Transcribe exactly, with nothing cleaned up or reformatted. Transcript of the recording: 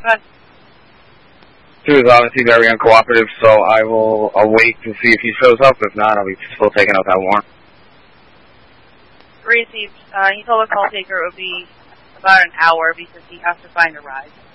Good. Two is obviously very uncooperative, so I will I'll wait to see if he shows up. If not, I'll be still taking out that warrant. Received. Uh, he told the call taker it would be about an hour because he has to find a ride.